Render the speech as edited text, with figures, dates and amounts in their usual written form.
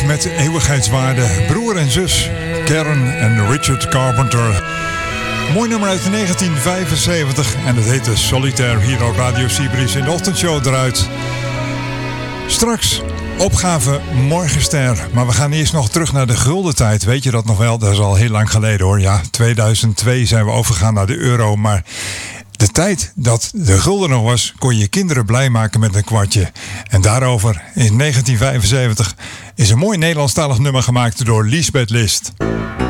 met eeuwigheidswaarde. Broer en zus, Karen en Richard Carpenter. Mooi nummer uit 1975 en het heette Solitaire hier op Radio Sibris in de ochtendshow eruit. Straks opgave Morgenster, maar we gaan eerst nog terug naar de gulden tijd. Weet je dat nog wel? Dat is al heel lang geleden hoor. Ja, 2002 zijn we overgegaan naar de euro, maar de tijd dat de gulden nog was, kon je kinderen blij maken met een kwartje. En daarover in 1975 is een mooi Nederlandstalig nummer gemaakt door Liesbeth List.